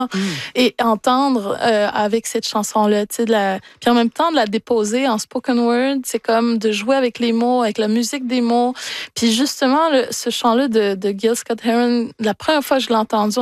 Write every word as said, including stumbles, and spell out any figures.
Mmh. et entendre euh, avec cette chanson-là, tu sais, de la... puis en même temps de la déposer en spoken word, c'est comme de jouer avec les mots, avec la musique des mots. Puis justement, le, ce chant-là de, de Gil Scott-Heron, la première fois que je l'ai entendu,